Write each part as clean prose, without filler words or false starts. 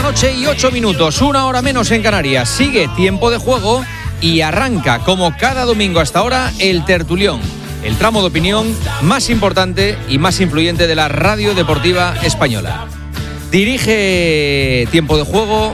noche y 8 minutos, 1 hora menos en Canarias. Sigue Tiempo de Juego y arranca, como cada domingo hasta ahora, el Tertulión, el tramo de opinión más importante y más influyente de la radio deportiva española. Dirige Tiempo de Juego.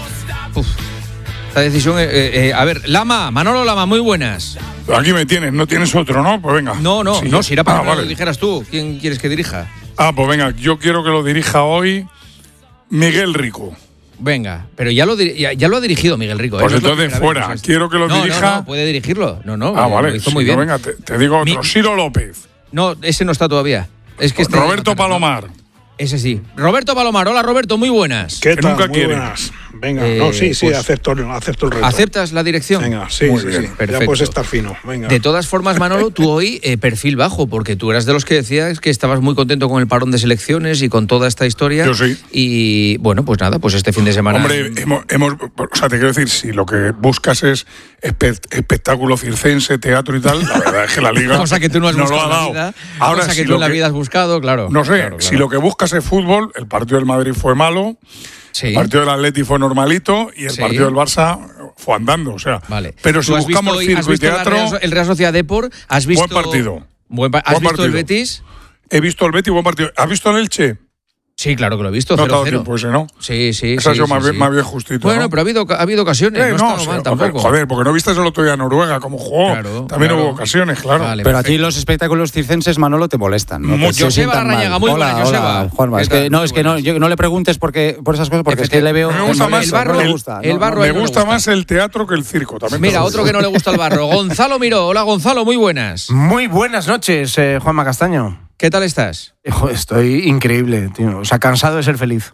Esta decisión. A ver, Manolo Lama, muy buenas. Aquí me tienes, no tienes otro, ¿no? Pues venga. No, si era para que vale. lo dijeras tú. ¿Quién quieres que dirija? Pues venga, yo quiero que lo dirija hoy Miguel Rico. Venga, pero ya lo ha dirigido Miguel Rico. Pues entonces fuera, quiero que lo dirija. No, puede dirigirlo. Vale, lo hizo muy bien. Venga, te digo otro, Ciro López. No, ese no está todavía. Es que Roberto Palomar. Ese sí. Roberto Palomar. Hola, Roberto, muy buenas. ¿Qué tal? Nunca muy quiere. buenas. Venga, sí, pues, acepto el reto. ¿Aceptas la dirección? Venga, sí. Perfecto. Ya puedes estar fino, venga. De todas formas, Manolo, tú hoy perfil bajo, porque tú eras de los que decías que estabas muy contento con el parón de selecciones y con toda esta historia. Yo sí. Y bueno, pues nada, pues este fin de semana... Hombre, te quiero decir, si lo que buscas es espectáculo circense, teatro y tal, la verdad es que la Liga cosa que tú no has buscado lo ha dado. en la vida, Ahora, cosa que si tú en la que, vida has buscado, claro. No sé, claro. si lo que buscas es fútbol, el partido del Madrid fue malo, Sí. el partido del Atleti fue normalito y el Sí. partido del Barça fue andando, o sea. Vale. Pero si ¿Tú has buscamos visto circo y teatro, el Real Sociedad Depor? ¿Has visto buen partido. ¿Has Buen visto partido. el Betis? He visto el Betis, buen partido. ¿Has visto el Elche? Sí, claro que lo he visto, No ha dado 0-0. tiempo ese, ¿no? Sí. Esa ha sido más bien justito. Bueno, ¿no? pero ha habido ocasiones, no ha estado mal tampoco. Joder, porque no viste el otro día Noruega como jugó. Claro, También claro. hubo ocasiones, claro. Vale, Pero perfecto. a ti los espectáculos circenses, Manolo, te molestan, ¿no? Mucho. Joseba Larrañaga, muy buena, Joseba. Hola, Juanma. ¿Qué Es tal? que no, Muy buenas. yo no le preguntes por esas cosas, porque es que le veo... Me gusta más el barro, no le gusta. el barro Me no le gusta más el teatro que el circo. También Mira, te lo otro digo. que no le gusta el barro. Gonzalo Miró. Hola, Gonzalo, muy buenas. Muy buenas noches, Juanma Castaño. ¿Qué tal estás? Hijo, estoy increíble, tío. O sea, cansado de ser feliz.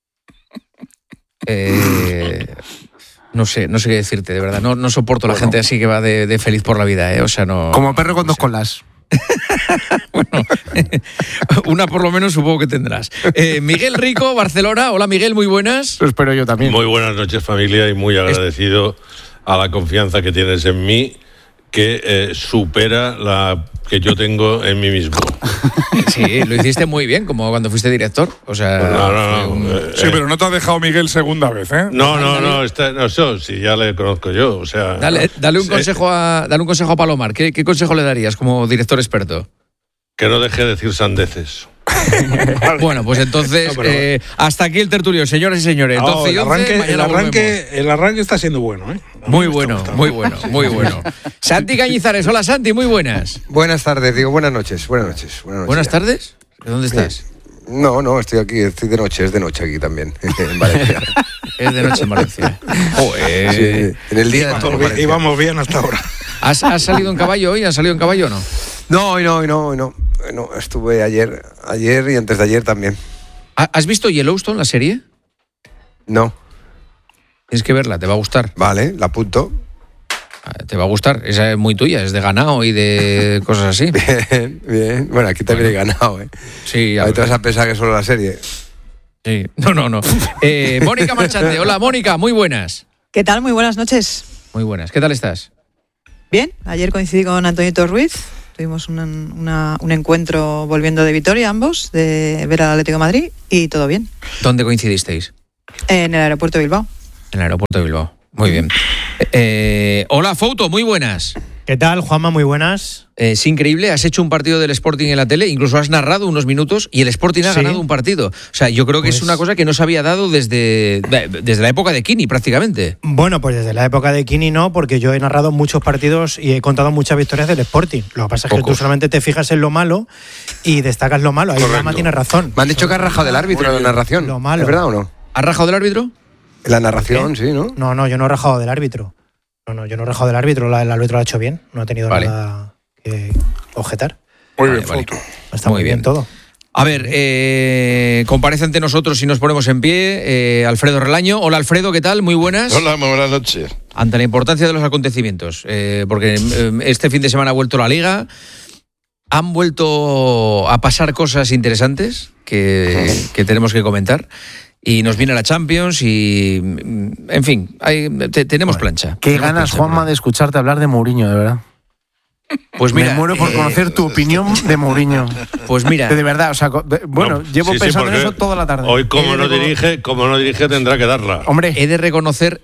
No sé qué decirte, de verdad. No soporto la gente así que va de feliz por la vida, ¿eh? O sea, no... Como perro con dos colas. Bueno, una por lo menos supongo que tendrás. Miguel Rico, Barcelona. Hola, Miguel, muy buenas. Eso espero yo también. Muy buenas noches, familia, y muy agradecido a la confianza que tienes en mí, que supera la que yo tengo en mí mismo. Sí, lo hiciste muy bien, como cuando fuiste director. O sea, Sí, pero no te ha dejado Miguel segunda vez, ¿eh? No, eso sí, ya le conozco yo, o sea... Dale un consejo a Palomar. ¿Qué consejo le darías como director experto? Que no deje de decir sandeces. Bueno, pues entonces, hasta aquí el tertulio, señoras y señores. 12 y 11, mañana volvemos. El arranque está siendo bueno, ¿eh? Muy bueno. Santi Cañizares, hola Santi, muy buenas. Buenas tardes, digo, buenas noches. Buenas tardes. ¿De dónde estás? No, estoy aquí, estoy de noche, es de noche aquí también, en Valencia. Es de noche en Valencia. Sí, en el día de todo Valencia. Íbamos bien hasta ahora. ¿Has salido en caballo hoy? ¿Has salido en caballo o no? No, hoy no. Estuve ayer y antes de ayer también. ¿Has visto Yellowstone, la serie? No. Tienes que verla, te va a gustar. Vale, la apunto. Te va a gustar, esa es muy tuya, es de ganado y de cosas así. Bien. Bueno, aquí también he ganado, ¿eh? Sí, ahí te vas a pensar que solo la serie. Sí. No. Mónica Marchante, hola Mónica, muy buenas. ¿Qué tal? Muy buenas noches. Muy buenas, ¿qué tal estás? Bien, ayer coincidí con Antonio Ruiz. Tuvimos un encuentro volviendo de Vitoria ambos, de ver al Atlético de Madrid, y todo bien. ¿Dónde coincidisteis? En el aeropuerto de Bilbao. En el aeropuerto de Bilbao, muy bien. Hola Fouto, muy buenas. ¿Qué tal, Juanma? Muy buenas. Es increíble, has hecho un partido del Sporting en la tele, incluso has narrado unos minutos y el Sporting ha ganado un partido. O sea, yo creo que es una cosa que no se había dado desde la época de Kini, prácticamente. Bueno, pues desde la época de Kini no, porque yo he narrado muchos partidos y he contado muchas victorias del Sporting. Lo que pasa es que tú solamente te fijas en lo malo y destacas lo malo. Ahí Juanma tiene razón. Me han dicho que has rajado del árbitro en la narración. Lo malo. ¿Es verdad o no? ¿Has rajado del árbitro? En la narración, sí, ¿no? No, yo no he rajado del árbitro. No, yo no he rajado del árbitro. El árbitro lo ha hecho bien. No ha tenido nada que objetar. Muy bien, Fouto. Está muy bien todo. A ver, comparece ante nosotros si nos ponemos en pie Alfredo Relaño. Hola Alfredo, ¿qué tal? Muy buenas. Hola, muy buenas noches. Ante la importancia de los acontecimientos, porque este fin de semana ha vuelto la Liga, han vuelto a pasar cosas interesantes que tenemos que comentar. Y nos viene la Champions y, en fin, tenemos plancha. Qué ganas, Juanma, de escucharte hablar de Mourinho, de verdad. Pues mira, me muero por conocer tu opinión de Mourinho. Pues mira, de verdad, o sea, llevo pensando en porque eso toda la tarde. Hoy como no dirige tendrá que darla. Hombre, he de reconocer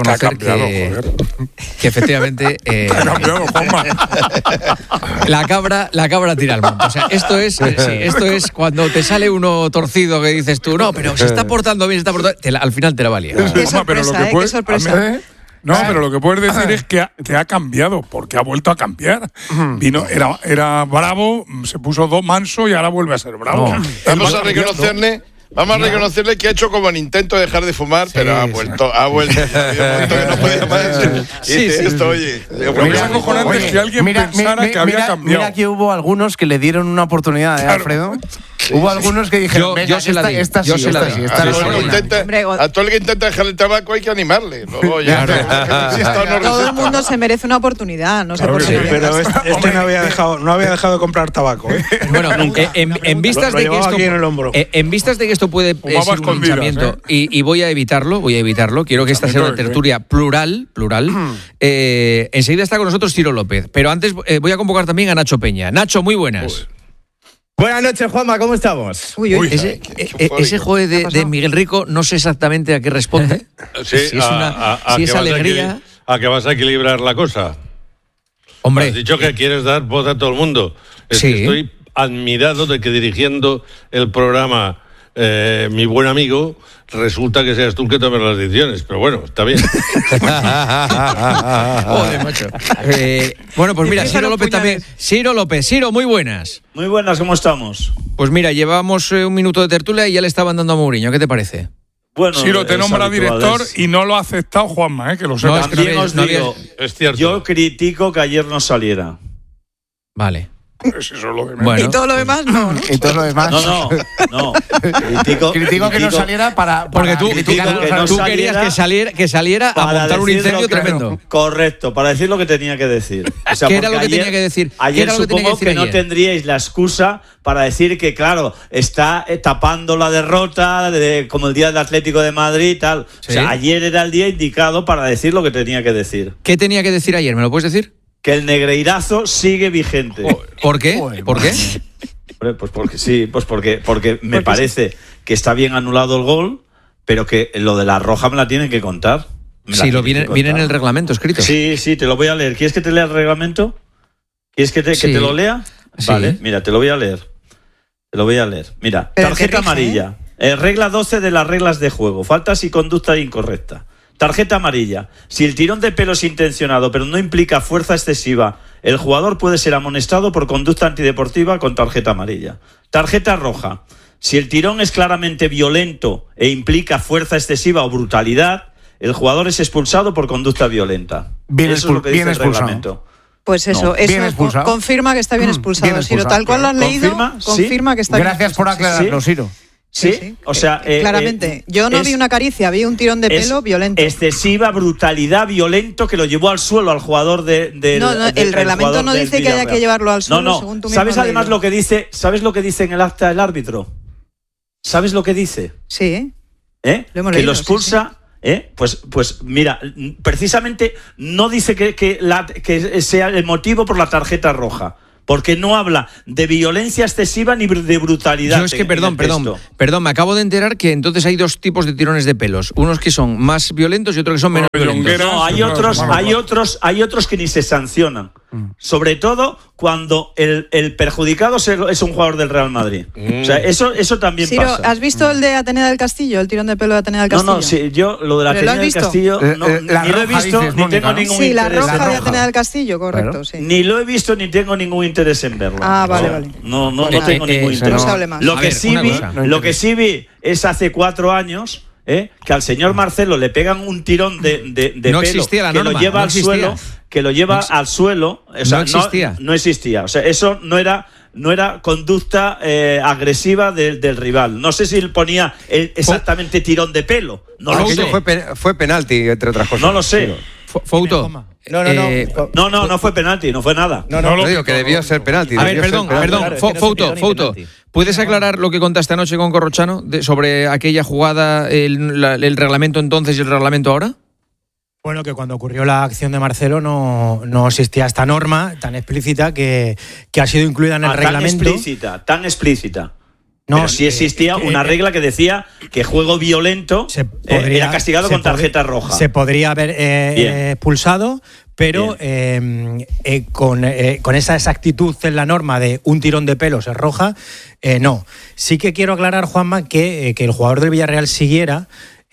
que efectivamente Ha cambiado, Juanma. la cabra tira al monte. O sea, esto es cuando te sale uno torcido que dices tú, no, pero se está portando bien, al final te la valía. Qué sorpresa, qué sorpresa. No, pero lo que puedes decir es que ha cambiado, porque ha vuelto a cambiar. Era bravo, se puso manso y ahora vuelve a ser bravo. Vamos a reconocerle que ha hecho como el intento de dejar de fumar, pero ha vuelto. Ha vuelto. Que no podía más. Oye. Lo que es acojonante es que alguien pensara que había cambiado. Mira que hubo algunos que le dieron una oportunidad, Alfredo. Hubo algunos que dijeron, yo se la di. Esta sí. A todo el que intenta dejar el tabaco hay que animarle. Todo el mundo se merece una oportunidad, no sé por qué. Pero este no había dejado de comprar tabaco. Bueno, en vistas de que esto puede ser un linchamiento, y voy a evitarlo, quiero que esta sea una tertulia plural. Enseguida está con nosotros Ciro López, pero antes voy a convocar también a Nacho Peña. Nacho, muy buenas. Buenas noches, Juanma, ¿cómo estamos? Ese juego de Miguel Rico, no sé exactamente a qué responde. Sí, si es alegría. A que vas a equilibrar la cosa. Hombre. Has dicho que quieres dar voz a todo el mundo. Que estoy admirado de que dirigiendo el programa mi buen amigo, resulta que seas tú el que tomes las decisiones, pero bueno, está bien. Joder, macho. Bueno, pues mira, Ciro López también. Ciro, muy buenas. Muy buenas, ¿cómo estamos? Pues mira, llevamos un minuto de tertulia y ya le estaban dando a Mourinho. ¿Qué te parece? Bueno, Ciro te nombra director y no lo ha aceptado Juanma, que lo sepas. También os digo, es cierto. Yo critico que ayer no saliera. Vale. Pues eso es lo de menos. Y todo lo demás no. Y todo lo demás no. Critico que no saliera porque tú querías que saliera a montar un incendio tremendo. Correcto, para decir lo que tenía que decir. O sea, ¿qué era lo que tenía que decir? Ayer supongo que no tendríais la excusa para decir que, claro, está tapando la derrota como el día del Atlético de Madrid y tal. ¿Sí? O sea, ayer era el día indicado para decir lo que tenía que decir. ¿Qué tenía que decir ayer? ¿Me lo puedes decir? Que el negreirazo sigue vigente. ¿Por qué? ¿Por qué? Pues porque sí, porque me parece que está bien anulado el gol, pero que lo de la roja me la tienen que contar. Viene en el reglamento escrito. Sí, te lo voy a leer. ¿Quieres que te lea el reglamento? ¿Quieres que te lo lea? Sí. Vale, mira, te lo voy a leer. Mira, tarjeta amarilla. Regla 12 de las reglas de juego. Faltas y conducta incorrecta. Tarjeta amarilla. Si el tirón de pelo es intencionado pero no implica fuerza excesiva, el jugador puede ser amonestado por conducta antideportiva con tarjeta amarilla. Tarjeta roja. Si el tirón es claramente violento e implica fuerza excesiva o brutalidad, el jugador es expulsado por conducta violenta. Eso es lo que dice el reglamento. Pues eso confirma que está bien expulsado. Ciro, tal cual lo has leído, confirma que está bien expulsado. Gracias por aclararlo, Ciro. Sí, o sea... claramente, yo no vi una caricia, vi un tirón de pelo violento. Excesiva brutalidad, violento, que lo llevó al suelo al jugador el reglamento no dice que haya que llevarlo al suelo, según tú mismo. ¿Sabes además lo que dice? ¿Sabes lo que dice en el acta del árbitro? ¿Sabes lo que dice? Sí. Lo hemos leído, que lo expulsa... Sí. Pues mira, precisamente no dice que sea el motivo por la tarjeta roja. Porque no habla de violencia excesiva ni de brutalidad. Yo es que, perdón, me acabo de enterar que entonces hay dos tipos de tirones de pelos. Unos que son más violentos y otros que son menos violentos. No, hay otros que ni se sancionan. Sobre todo cuando el perjudicado es un jugador del Real Madrid. O sea, eso también Ciro, pasa. ¿has visto el de Atenea del Castillo? El tirón de pelo de Atenea del Castillo. No, sí, yo lo de la Atenea del Castillo ni lo he visto, ni tengo ningún interés. Sí, la roja de Atenea del Castillo, correcto, sí. Ni lo he visto ni tengo ningún interés en verlo. Ah, vale. No tengo ningún interés. Lo que sí vi es hace 4 años que al señor Marcelo le pegan un tirón de pelo que lo lleva al suelo, al suelo. O sea, no existía. O sea, eso no era conducta agresiva del rival. No sé si él ponía exactamente tirón de pelo. No lo sé. Fue penalti, entre otras cosas. No lo sé. Fouto. No fue penalti, no fue nada. No digo que debió ser penalti. A ver, perdón. Fouto, ¿puedes aclarar lo que contaste anoche con Corrochano sobre aquella jugada, el reglamento entonces y el reglamento ahora? Bueno, que cuando ocurrió la acción de Marcelo no existía esta norma tan explícita que ha sido incluida en el reglamento. Tan explícita. No, pero sí existía una regla que decía que juego violento era castigado con tarjeta roja. Se podría haber expulsado, pero con esa exactitud en la norma de un tirón de pelos es roja, no. Sí que quiero aclarar, Juanma, que el jugador del Villarreal siguiera.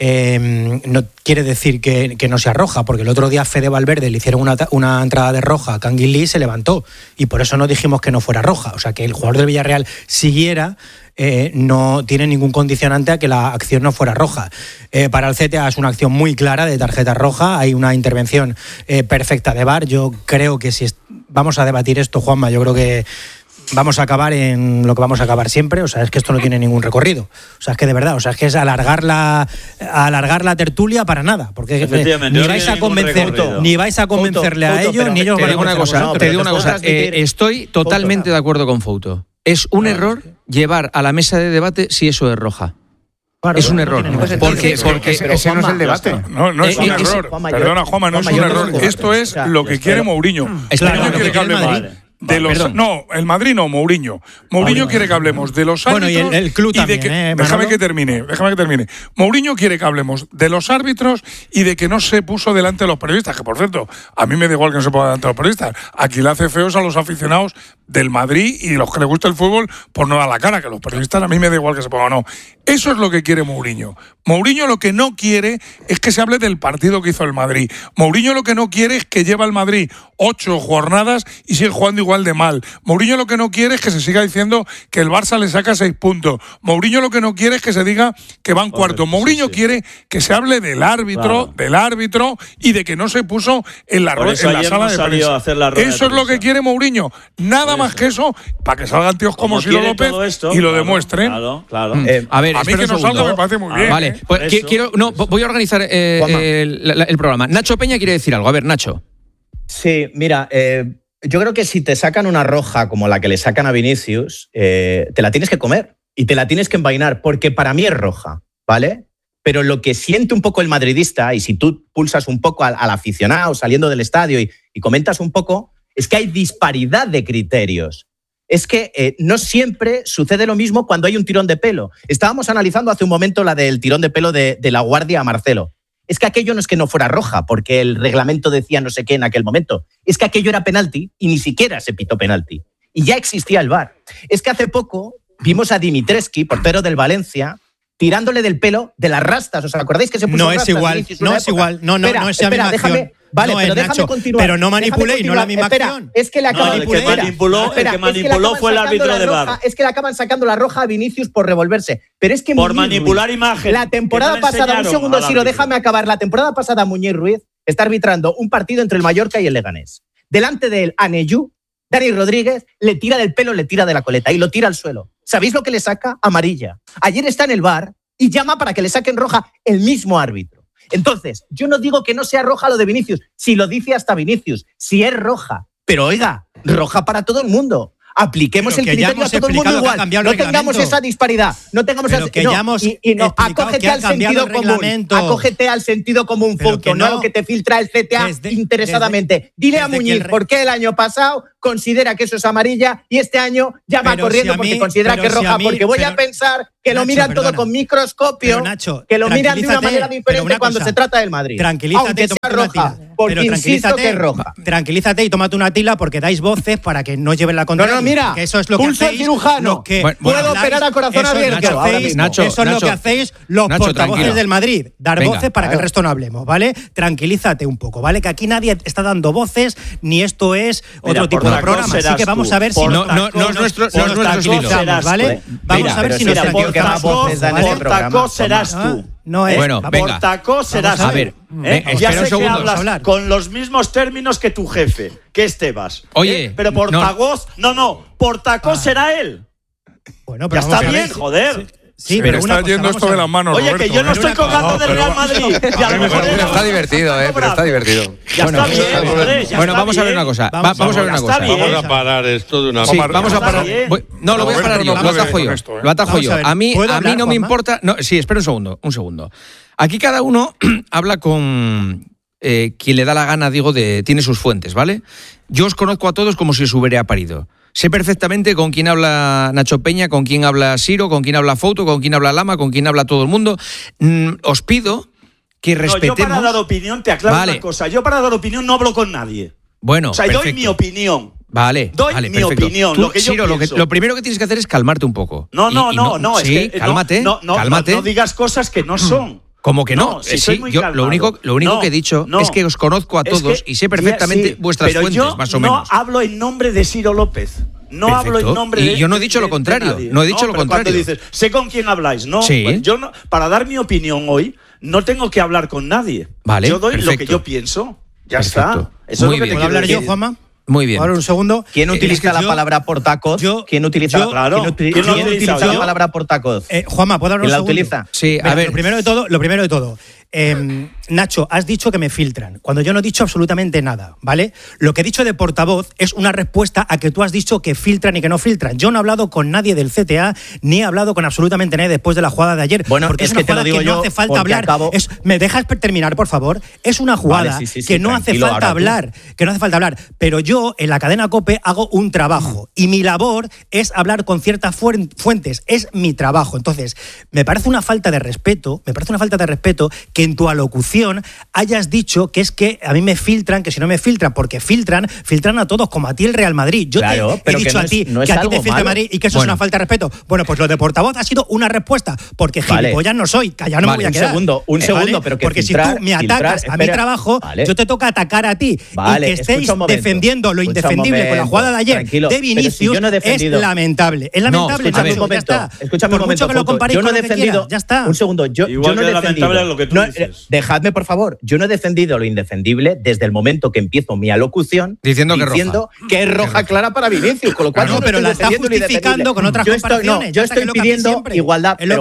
No quiere decir que no sea roja, porque el otro día Fede Valverde le hicieron una entrada de roja a Kangin Lee y se levantó, y por eso no dijimos que no fuera roja. O sea, que el jugador del Villarreal siguiera no tiene ningún condicionante a que la acción no fuera roja. Para el CTA es una acción muy clara de tarjeta roja, hay una intervención perfecta de VAR. Yo creo que si vamos a debatir esto, Juanma, yo creo que vamos a acabar en lo que vamos a acabar siempre. O sea, es que esto no tiene ningún recorrido. O sea, es que de verdad, o sea, es que es alargar la tertulia para nada, porque ni vais a convencerle a ellos, ni ellos van a convencerle. Te digo una cosa, estoy totalmente de acuerdo con Fouto. Es un error llevar a la mesa de debate si eso es roja. Claro, es un error, porque ese no es el debate. No es un error. Perdona, Juanma, no es un error. Esto es lo que quiere Mourinho. Mourinho quiere que hablemos de los... No, el Madrid no, Mourinho. Mourinho quiere que hablemos de los árbitros. Bueno, y el club también, déjame que termine. Mourinho quiere que hablemos de los árbitros y de que no se puso delante de los periodistas, que por cierto, a mí me da igual que no se ponga delante de los periodistas. Aquí le hace feos a los aficionados del Madrid y los que les gusta el fútbol por no dar la cara, que los periodistas a mí me da igual que se pongan o no. Eso es lo que quiere Mourinho. Mourinho lo que no quiere es que se hable del partido que hizo el Madrid. Mourinho lo que no quiere es que lleva el Madrid 8 jornadas y sigue jugando igual de mal. Mourinho lo que no quiere es que se siga diciendo que el Barça le saca 6 puntos. Mourinho lo que no quiere es que se diga que van cuarto. Mourinho quiere que se hable del árbitro y de que no se puso en la sala de prensa. Eso es lo que quiere Mourinho. Nada más que eso, para que salgan tíos como Ciro López y lo demuestren. Claro. A ver, a mí que no salga me parece muy bien. Vale, pues voy a organizar el programa. Nacho Peña quiere decir algo. A ver, Nacho. Sí, mira, yo creo que si te sacan una roja como la que le sacan a Vinicius, te la tienes que comer y te la tienes que envainar, porque para mí es roja, ¿vale? Pero lo que siente un poco el madridista, y si tú pulsas un poco al aficionado saliendo del estadio y comentas un poco, es que hay disparidad de criterios. Es que no siempre sucede lo mismo cuando hay un tirón de pelo. Estábamos analizando hace un momento la del tirón de pelo de La Guardia a Marcelo. Es que aquello no es que no fuera roja, porque el reglamento decía no sé qué en aquel momento. Es que aquello era penalti y ni siquiera se pitó penalti. Y ya existía el VAR. Es que hace poco vimos a Dimitrescu, portero del Valencia, tirándole del pelo de las rastas. ¿Os acordáis que se puso rastas? No es igual. No es la misma acción. Vale, pero déjame continuar. Pero no manipuléis, no la misma acción. Es que el que manipuló fue el árbitro de VAR. Es que le acaban sacando la roja a Vinicius por revolverse. Pero es que por manipular imagen. La temporada pasada, un segundo, Ciro, déjame acabar. La temporada pasada Muñiz Ruiz está arbitrando un partido entre el Mallorca y el Leganés. Delante de él, Aneyú, Dani Rodríguez, le tira del pelo, le tira de la coleta y lo tira al suelo. ¿Sabéis lo que le saca? Amarilla. Ayer está en el VAR y llama para que le saquen roja el mismo árbitro. Entonces, yo no digo que no sea roja lo de Vinicius, si lo dice hasta Vinicius, si es roja. Pero oiga, roja para todo el mundo. Apliquemos el criterio a todo el mundo igual. No tengamos esa disparidad. No tengamos acógete al sentido común. Acógete al sentido común, Fouto, no a lo que te filtra el CTA interesadamente. Dile a Muñiz por qué el año pasado considera que eso es amarilla y este año llama corriendo porque considera que es roja, porque voy a pensar que lo miran todo con microscopio, que lo miran de una manera diferente cuando se trata del Madrid. Tranquilízate, aunque sea roja, porque insisto que es roja. Tranquilízate y tómate una tila porque dais voces para que no lleven la contraria. No, mira, eso es lo que pulso hacéis, cirujano. Puedo operar a corazón abierto. Eso es lo que hacéis los portavoces del Madrid. Dar voces para que el resto no hablemos, ¿vale? Tranquilízate un poco, ¿vale? Que aquí nadie está dando voces, ni esto es otro tipo de programa. Así que vamos a ver si no es nuestro estilo, ¿vale? Vamos a ver si nos Portacó serás tú. No es. Bueno, venga. Portacó serás tú. A ver, ya sé que hablas con los mismos términos que tu jefe, que es Tebas. Oye, pero Portavoz, Portacó será él. Bueno, pero ya está bien, joder. Sí, pero está yendo esto de las manos. Oye, Roberto, que yo no estoy colgando del Real Madrid. Está divertido, pero está divertido. Ya está bien, bueno, vamos a ver una cosa. Vamos a ver una cosa. Vamos a parar esto de una vez. Sí, vamos a parar. No, lo voy a parar yo. Lo atajo yo. A mí no me importa. No, sí, espera un segundo. Aquí cada uno habla con quien le da la gana, tiene sus fuentes, ¿vale? Yo os conozco a todos como si os hubiera parido. Sé perfectamente con quién habla Nacho Peña, con quién habla Siro, con quién habla Fouto, con quién habla Lama, con quién habla todo el mundo. Os pido que respetemos... yo para dar opinión, te aclaro una cosa. Yo para dar opinión no hablo con nadie. Bueno, o sea, perfecto. Doy mi opinión. Vale, doy vale, mi perfecto. opinión, Tú, lo que yo Siro, pienso. lo primero que tienes que hacer es calmarte un poco. No, es que cálmate, cálmate. No digas cosas que no son. ¿Cómo que no? Si soy muy yo calmado. lo único que he dicho es que os conozco a todos y sé perfectamente vuestras fuentes, más o menos. No hablo en nombre de Ciro López. No Perfecto. hablo en nombre de... Y yo no he dicho lo contrario. No he dicho lo contrario. Cuando dices, sé con quién habláis. No, sí. Pues yo no, para dar mi opinión hoy, no tengo que hablar con nadie. Vale, yo doy perfecto. lo que yo pienso. Ya Perfecto. está. Eso Muy es lo que bien. te ¿Puedo hablar quiero yo, decir. Juanma? Muy bien. Ahora un segundo. ¿Quién utiliza la palabra portacoz? ¿Quién utiliza la palabra portacoz? Juanma, ¿puedo hablar un ¿Quién la segundo? utiliza? Sí, Mira, lo primero de todo. Nacho, has dicho que me filtran, cuando yo no he dicho absolutamente nada, ¿vale? Lo que he dicho de portavoz es una respuesta a que tú has dicho que filtran y que no filtran. Yo no he hablado con nadie del CTA, ni he hablado con absolutamente nadie después de la jugada de ayer. Bueno, porque es una que te lo jugada digo que yo no hace falta porque hablar. acabo... ¿Me dejas terminar, por favor? Es una jugada que no hace falta hablar, Pero yo, en la cadena COPE, hago un trabajo. Y mi labor es hablar con ciertas fuentes. Es mi trabajo. Entonces, me parece una falta de respeto que en tu alocución hayas dicho que es que a mí me filtran, que si no me filtran, porque filtran a todos, como a ti el Real Madrid. Yo claro, te he dicho a ti que a ti te filtra el Madrid y que eso es una falta de respeto. Bueno, pues lo de portavoz ha sido una respuesta, porque gilipollas no soy, que ya no me voy a quedar. Un segundo, pero que porque filtrar, si tú me atacas a mi trabajo, yo te toca atacar a ti. Y que estéis defendiendo lo indefendible con la jugada de ayer de Vinicius es lamentable. Es lamentable. Escúchame un momento. Yo no he defendido. Ya está. Un segundo. Yo no he defendido lo que tú dices. Dejadme, por favor. Yo no he defendido lo indefendible desde el momento que empiezo mi alocución diciendo que es roja clara para Vinicius, con lo cual pero la está justificando con otras comparaciones. Yo estoy pidiendo igualdad, pero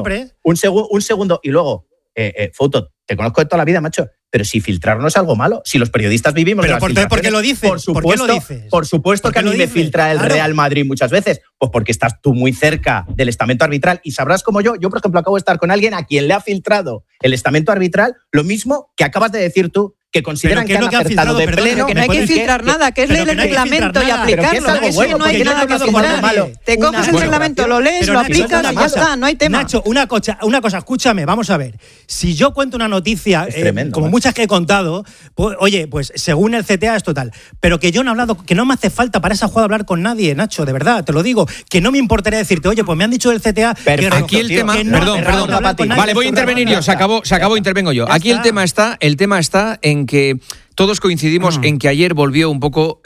un segundo y luego Fouto, te conozco de toda la vida, macho, pero si filtrar no es algo malo, si los periodistas vivimos de las filtraciones, ¿por qué lo dices? Por supuesto que a mí me filtra el Real Madrid muchas veces, pues porque estás tú muy cerca del estamento arbitral y sabrás como yo, por ejemplo, acabo de estar con alguien a quien le ha filtrado el estamento arbitral, lo mismo que acabas de decir tú, que consideran que han acertado de pleno. Que no hay que filtrar nada, que es leer el reglamento y aplicarlo. No hay nada que filtrar. Te coges el reglamento, lo lees, lo aplicas y ya está, no hay tema. Nacho, una cosa, escúchame, vamos a ver. Si yo cuento una noticia, como muchas que he contado, pues, oye, pues según el CTA es total. Pero que yo no he hablado, que no me hace falta para esa jugada hablar con nadie, Nacho, de verdad, te lo digo. Que no me importaría decirte, oye, pues me han dicho del CTA. Aquí el tema. Perdón. Vale, voy a intervenir yo, se acabó, intervengo yo. Aquí el tema está en que todos coincidimos en que ayer volvió un poco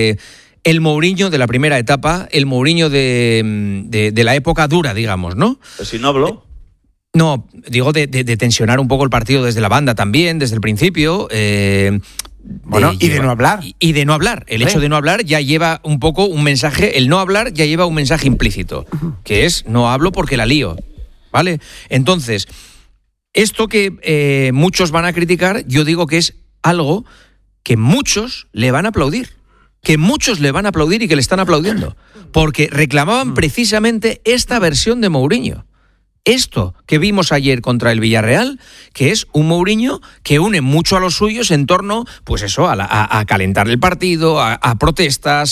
el Mourinho de la primera etapa, el Mourinho de la época dura, digamos, ¿no? Pues si no habló. No, digo de tensionar un poco el partido desde la banda también, desde el principio. De no hablar. Y de no hablar. El hecho de no hablar ya lleva un poco un mensaje, el no hablar ya lleva un mensaje implícito, que es no hablo porque la lío, ¿vale? Entonces, esto que muchos van a criticar, yo digo que es algo que muchos le van a aplaudir. Que muchos le van a aplaudir y que le están aplaudiendo. Porque reclamaban precisamente esta versión de Mourinho. Esto que vimos ayer contra el Villarreal, que es un Mourinho que une mucho a los suyos en torno, pues eso, a calentar el partido, a protestas,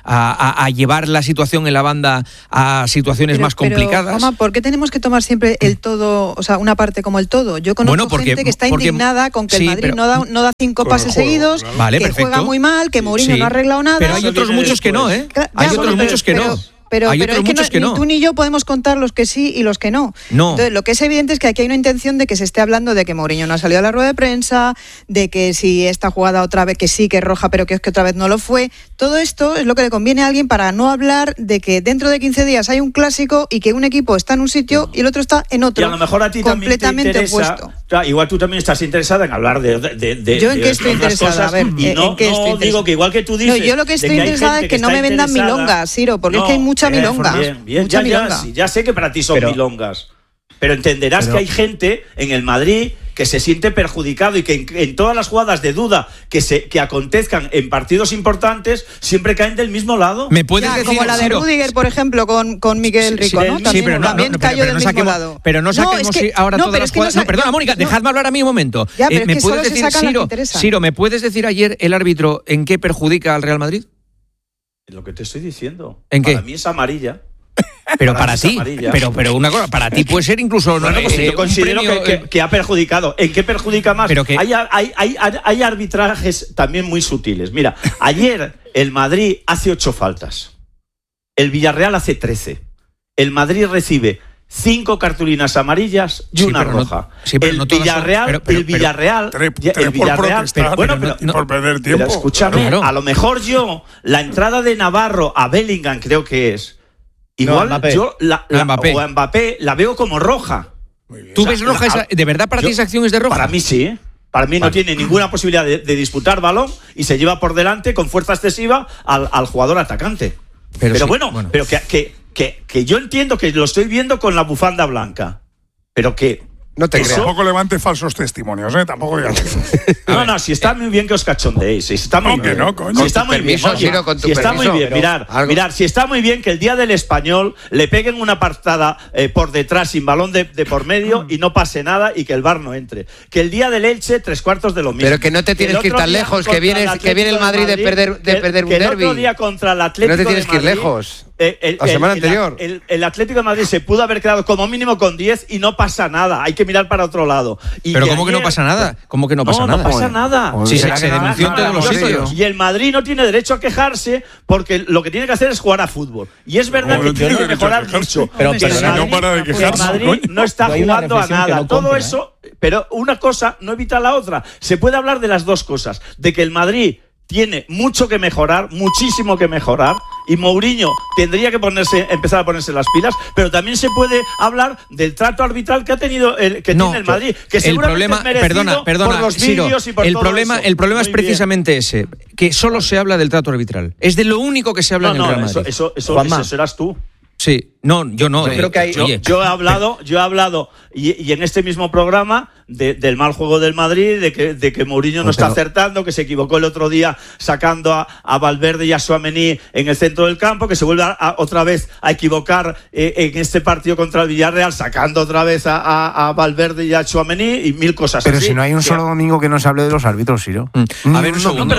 a llevar la situación en la banda a situaciones más complicadas. Pero, ¿por qué tenemos que tomar siempre el todo, o sea, una parte como el todo? Yo conozco gente que está indignada con que el Madrid no da 5 pases seguidos, que juega muy mal, que Mourinho no ha arreglado nada. Pero hay otros muchos que no, ¿eh? Hay otros muchos que no. Pero es que ni tú ni yo podemos contar los que sí y los que no. Entonces, lo que es evidente es que aquí hay una intención de que se esté hablando de que Mourinho no ha salido a la rueda de prensa, de que si esta jugada otra vez que sí, que es roja, pero que es que otra vez no lo fue. Todo esto es lo que le conviene a alguien para no hablar de que dentro de 15 días hay un clásico y que un equipo está en un sitio y el otro está en otro. Y a lo mejor a ti completamente también te interesa, opuesto. Igual tú también estás interesada en hablar de yo en qué estoy interesada, cosas, a ver, y no digo que igual que tú dices. No, yo lo que estoy interesada es que no me vendan milongas, Siro, porque es que hay mucha milonga. Bien, ya sé que para ti son milongas, pero entenderás que hay gente en el Madrid que se siente perjudicado y que en todas las jugadas de duda que acontezcan en partidos importantes siempre caen del mismo lado. ¿Me puedes decir, como la de Rüdiger, por ejemplo, con Miguel Rico, ¿no? También cayó del mismo lado. Pero no saquemos ahora todas las jugadas. No, perdona, Mónica, dejadme hablar a mí un momento. Ya, pero ¿me puedes decir, Siro, ¿me puedes decir ayer el árbitro en qué perjudica al Real Madrid? Lo que te estoy diciendo. ¿En qué? Para mí es amarilla. Pero para ti, pero una cosa, para ti puede ser incluso... Bueno, pues yo considero que ha perjudicado. ¿En qué perjudica más? Pero hay arbitrajes también muy sutiles. Mira, ayer el Madrid hace 8 faltas. El Villarreal hace 13. El Madrid recibe 5 cartulinas amarillas y una roja. El Villarreal, por perder tiempo. Pero escúchame, a lo mejor yo, la entrada de Navarro a Bellingham creo que es... Igual yo o a Mbappé la veo como roja. ¿Tú ves roja? ¿De verdad para ti esa acción es de roja? Para mí sí, Para mí no tiene ninguna posibilidad de disputar balón y se lleva por delante con fuerza excesiva al jugador atacante. Pero sí, bueno, pero que yo entiendo que lo estoy viendo con la bufanda blanca. Pero que... No te creas. Tampoco levante falsos testimonios, ¿eh? Tampoco digas eso. No, si está muy bien que os cachondeéis. Si está muy bien. No, coño. Si está muy bien. Si está muy bien. Mirar, si está muy bien que el día del Español le peguen una partada por detrás sin balón de por medio y no pase nada y que el VAR no entre. Que el día del Elche, 3/4 de lo mismo. Pero que no te tienes que ir tan lejos, que viene el Madrid de perder un derbi. El otro día contra el Atlético no te tienes que ir lejos. La semana anterior. El Atlético de Madrid se pudo haber quedado como mínimo con 10 y no pasa nada. Hay que mirar para otro lado. Pero ¿cómo que no pasa nada? ¿Cómo que no pasa nada? No pasa nada. Si se denunció en todos los sitios. Y el Madrid no tiene derecho a quejarse porque lo que tiene que hacer es jugar a fútbol. Y es verdad que tiene que mejorar mucho. Pero el Madrid no está jugando a nada. Todo eso, pero una cosa no evita la otra. Se puede hablar de las dos cosas. De que el Madrid tiene mucho que mejorar, muchísimo que mejorar, y Mourinho tendría que empezar a ponerse las pilas, pero también se puede hablar del trato arbitral que ha tenido tiene el Madrid, que seguramente es merecido por los vídeos y por todo eso. El problema es precisamente ese, que solo se habla del trato arbitral. Es de lo único que se habla en el Real Madrid. Eso serás tú. Sí, yo no. Yo creo que yo he hablado y en este mismo programa del mal juego del Madrid, de que Mourinho no está acertando, que se equivocó el otro día sacando a Valverde y a Tchouaméni en el centro del campo, que se vuelve otra vez a equivocar en este partido contra el Villarreal, sacando otra vez a Valverde y a Tchouaméni y mil cosas pero así. Pero si no hay un solo domingo que no se hable de los árbitros, Ciro. A ver, un segundo.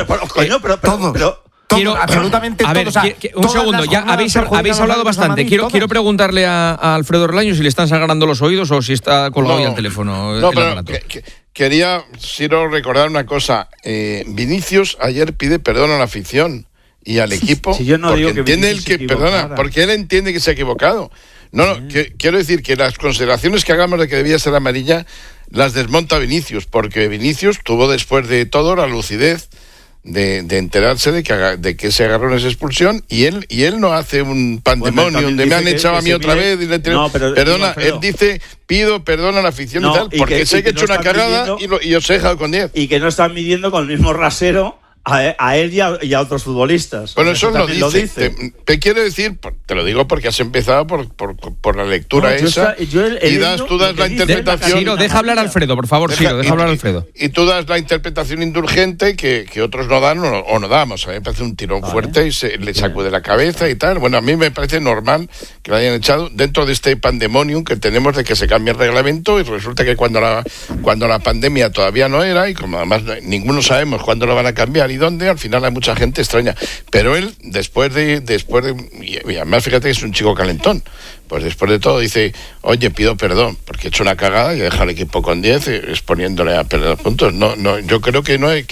Absolutamente todos. Un segundo, ya habéis hablado bastante. Quiero preguntarle a Alfredo Relaño si le están sangrando los oídos o si está colgado ya el teléfono. Quería, Ciro, recordar una cosa. Vinicius ayer pide perdón a la afición y al equipo. Si yo no digo que entiende porque él entiende que se ha equivocado. Quiero decir que las consideraciones que hagamos de que debía ser amarilla las desmonta Vinicius, porque Vinicius tuvo después de todo la lucidez de enterarse de que ese agarrón es expulsión y él no hace un pandemonio donde me han echado a mí otra vez perdona, él dice pido perdón a la afición y tal, porque sé que he hecho una cagada y os he dejado con 10 y que no están midiendo con el mismo rasero a él y a otros futbolistas. Bueno, eso lo dice. Te quiero decir, te lo digo porque has empezado por la lectura esa y tú das la interpretación. Siro, deja hablar a Alfredo, por favor, Siro, deja hablar a Alfredo. Y tú das la interpretación indulgente que otros no dan o no damos. A mí me parece un tirón fuerte y le sacude la cabeza y tal. Bueno, a mí me parece normal que lo hayan echado dentro de este pandemonium que tenemos de que se cambie el reglamento y resulta que cuando la pandemia todavía no era y como además ninguno sabemos cuándo lo van a cambiar y dónde, al final hay mucha gente extraña. Pero él, después de y además fíjate que es un chico calentón, pues después de todo dice, oye, pido perdón, porque he hecho una cagada y he dejado al equipo con 10 exponiéndole a perder puntos. No, yo creo que no hay